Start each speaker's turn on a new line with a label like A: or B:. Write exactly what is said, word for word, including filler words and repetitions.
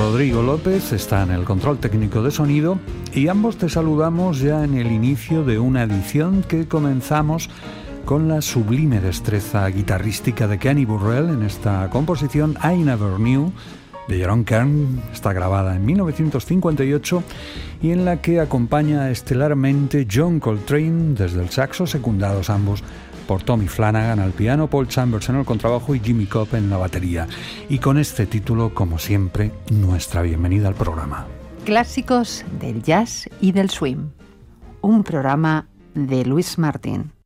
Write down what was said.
A: Rodrigo López está en el control técnico de sonido y ambos te saludamos ya en el inicio de una edición que comenzamos con la sublime destreza guitarrística de Kenny Burrell en esta composición I Never Knew de Jerome Kern. Está grabada en mil novecientos cincuenta y ocho y en la que acompaña estelarmente John Coltrane desde el saxo, secundados ambos por Tommy Flanagan al piano, Paul Chambers en el contrabajo y Jimmy Cobb en la batería. Y con este título, como siempre, nuestra bienvenida al programa.
B: Clásicos del jazz y del swing. Un programa de Luis Martín.